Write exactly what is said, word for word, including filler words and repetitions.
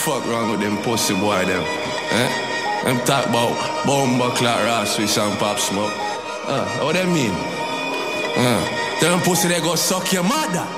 fuck wrong with them pussy boy them? Eh? Them talk about bomba clock Ross with some pop smoke. Uh, what they mean? Uh, them pussy they go suck your mother.